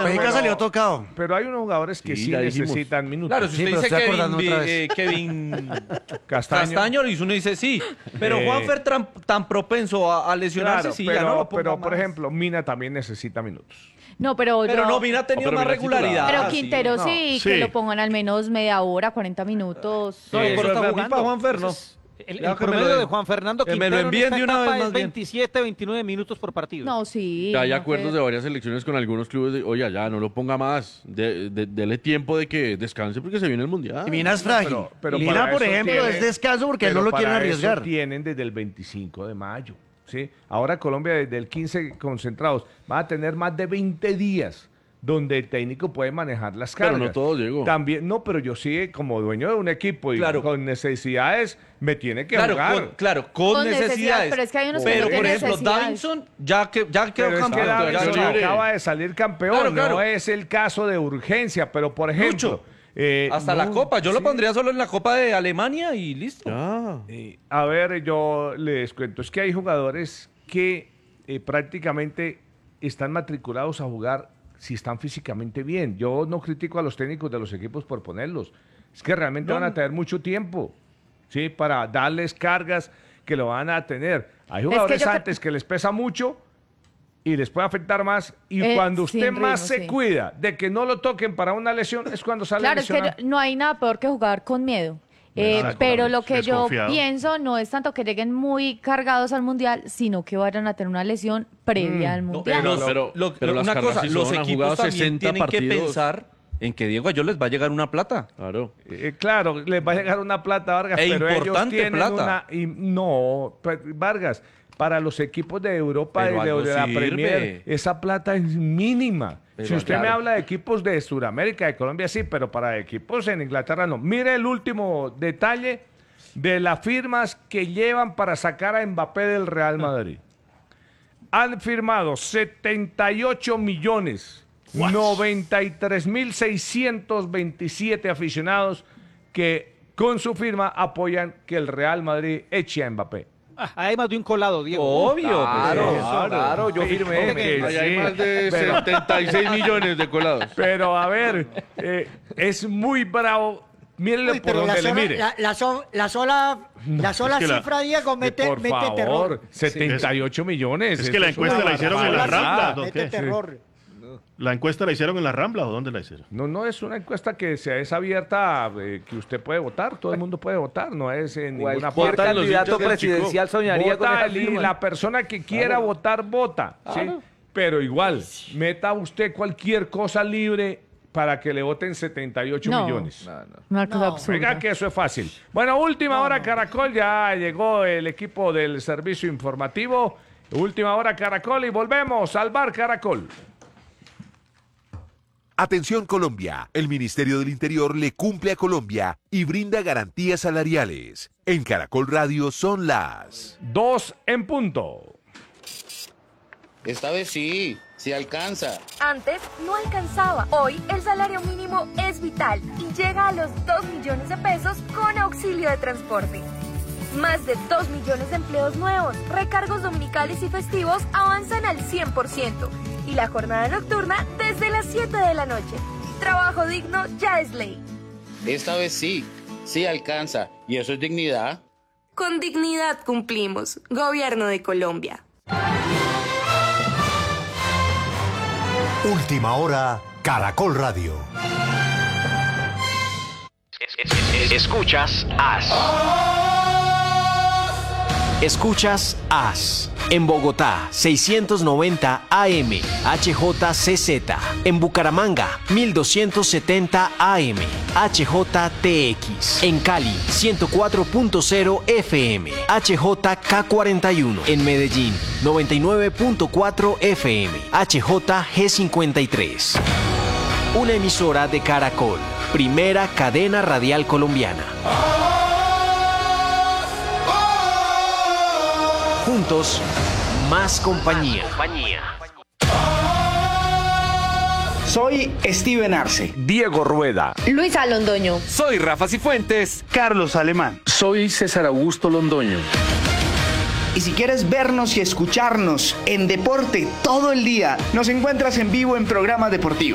Costa salió tocado. Pero hay unos jugadores que sí necesitan minutos. Claro, si usted dice Kevin Castaño, y uno dice sí. Pero Juanfer tan propenso a lesionarse, sí, ya no lo ponga pero más. por ejemplo, Mina también necesita minutos. No, pero no, Mina ha tenido más regularidad. Pero Quintero sí, que lo pongan al menos media hora, 40 minutos. No, pero está jugando. Para Juanfer, no. El promedio de Juan Fernando Quintero me lo envíen de una vez es 27, 29 minutos por partido. No, sí. Hay acuerdos de varias selecciones con algunos clubes de, oye, ya, no lo ponga más, dele tiempo de que descanse porque se viene el Mundial. Y Mina es frágil. Pero Mina, por ejemplo, es descanso porque no lo quieren arriesgar. Tienen desde el 25 de mayo. ¿Sí? Ahora Colombia desde el 15 concentrados va a tener más de 20 días donde el técnico puede manejar las cargas. Pero no todo llegó. También, no, pero yo sí, como dueño de un equipo y con necesidades, me tiene que jugar. Con necesidades. Pero es que hay unos pero, que por ejemplo, necesidades. Davinson ya quedó campeón. Davinson acaba de salir campeón. No es el caso de urgencia, pero por ejemplo... hasta la Copa, yo lo pondría solo en la Copa de Alemania y listo. A ver, yo les cuento, es que hay jugadores que prácticamente están matriculados a jugar si están físicamente bien. Yo no critico a los técnicos de los equipos por ponerlos, es que realmente van a tener mucho tiempo, ¿sí? Para darles cargas que lo van a tener. Hay jugadores antes que les pesa mucho y les puede afectar más, y cuando usted más se cuida de que no lo toquen para una lesión, es cuando sale lesionado. Claro, es que no hay nada peor que jugar con miedo. Pero lo que yo pienso no es tanto que lleguen muy cargados al Mundial, sino que vayan a tener una lesión previa al Mundial. Pero una cosa, los equipos también tienen que pensar en que Diego Ayala les va a llegar una plata. Claro. Claro, les va a llegar una plata, Vargas, pero ellos tienen plata. Vargas, para los equipos de Europa y de la Premier, esa plata es mínima. Pero si usted me habla de equipos de Sudamérica, de Colombia, sí, pero para equipos en Inglaterra no. Mire el último detalle de las firmas que llevan para sacar a Mbappé del Real Madrid. Han firmado 78 millones, 93.627 aficionados que con su firma apoyan que el Real Madrid eche a Mbappé. Hay más de un colado, Diego. Obvio. Claro, yo firmé. Hay más de 76 millones de colados. Pero a ver, es muy bravo. Mírenle por donde le mire. La sola cifra, Diego, mete terror. 78 millones. Es que la encuesta la hicieron en la Rambla. Mete terror. ¿La encuesta la hicieron en la Rambla o dónde la hicieron? No es una encuesta que es abierta, que usted puede votar, todo el mundo puede votar, no es en ninguna parte. Cualquier candidato presidencial soñaría con esa firma. La persona que quiera votar, vota, ¿sí? Pero igual, meta usted cualquier cosa libre para que le voten 78 millones. Una cosa absurda. Oiga que eso es fácil. Bueno, última hora Caracol, ya llegó el equipo del servicio informativo. Última hora Caracol y volvemos al bar Caracol. Atención Colombia, el Ministerio del Interior le cumple a Colombia y brinda garantías salariales. En Caracol Radio son las 2 en punto. Esta vez sí alcanza. Antes no alcanzaba. Hoy el salario mínimo es vital y llega a los 2 millones de pesos con auxilio de transporte. Más de 2 millones de empleos nuevos, recargos dominicales y festivos avanzan al 100%. Y la jornada nocturna desde las 7 de la noche. Trabajo digno ya es ley. Esta vez sí alcanza. ¿Y eso es dignidad? Con dignidad cumplimos. Gobierno de Colombia. Última hora, Caracol Radio. Escuchas AS. Escuchas AS. En Bogotá, 690 AM, HJCZ. En Bucaramanga, 1270 AM, HJTX. En Cali, 104.0 FM, HJK41. En Medellín, 99.4 FM, HJG53. Una emisora de Caracol, primera cadena radial colombiana. Juntos, más compañía. Soy Steven Arce. Diego Rueda. Luisa Londoño. Soy Rafa Cifuentes. Carlos Alemán. Soy César Augusto Londoño. Y si quieres vernos y escucharnos en deporte todo el día, nos encuentras en vivo en programas deportivos.